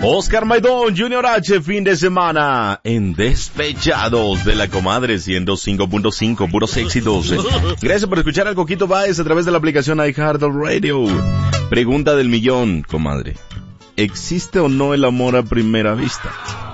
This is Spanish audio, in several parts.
Oscar Maidón, Junior H, fin de semana en Despechados de la Comadre 105.5, puros éxitos. Gracias por escuchar al Coquito Báez a través de la aplicación iHeartRadio. Pregunta del millón, comadre. ¿Existe o no el amor a primera vista?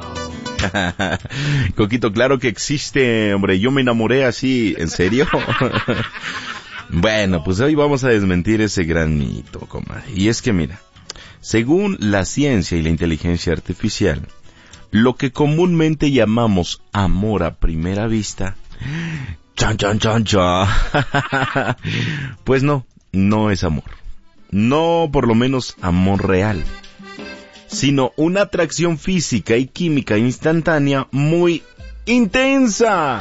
Coquito, claro que existe, hombre. Yo me enamoré así, ¿en serio? Bueno, pues hoy vamos a desmentir ese gran mito, comadre. Y es que mira, según la ciencia y la inteligencia artificial, lo que comúnmente llamamos amor a primera vista, chan, chan, chan, chan, pues no es amor. No, por lo menos amor real, sino una atracción física y química instantánea muy intensa.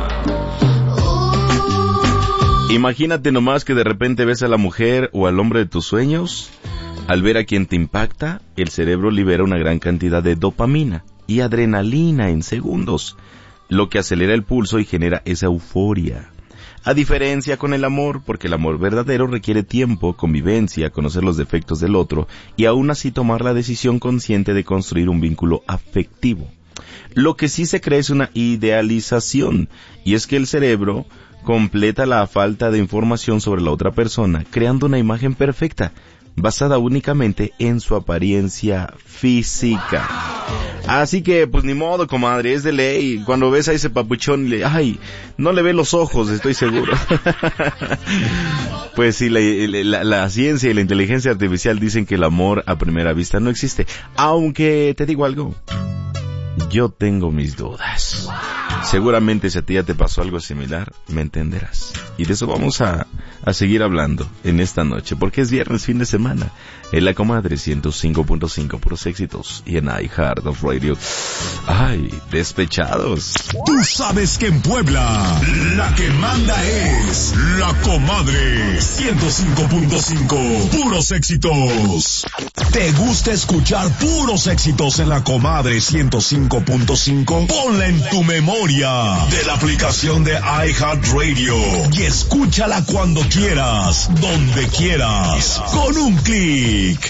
Imagínate nomás que de repente ves a la mujer o al hombre de tus sueños. Al ver a quien te impacta, el cerebro libera una gran cantidad de dopamina y adrenalina en segundos, lo que acelera el pulso y genera esa euforia. A diferencia con el amor, porque el amor verdadero requiere tiempo, convivencia, conocer los defectos del otro y aún así tomar la decisión consciente de construir un vínculo afectivo. Lo que sí se cree es una idealización, y es que el cerebro completa la falta de información sobre la otra persona, creando una imagen perfecta, basada únicamente en su apariencia física. Así que, pues ni modo, comadre, es de ley. Cuando ves a ese papuchón, no le ve los ojos, estoy seguro. Pues sí, la ciencia y la inteligencia artificial dicen que el amor a primera vista no existe. Aunque, te digo algo, yo tengo mis dudas. Seguramente si a ti ya te pasó algo similar, me entenderás. Y de eso vamos a seguir hablando en esta noche, porque es viernes, fin de semana, en la Comadre 105.5, puros éxitos, y en iHeartRadio. ¡Ay, Despechados! Tú sabes que en Puebla, la que manda es la Comadre 105.5, puros éxitos. ¿Te gusta escuchar puros éxitos en la Comadre 105.5? Ponla en tu memoria de la aplicación de iHeartRadio y escúchala cuando quieras, donde quieras, con un clic.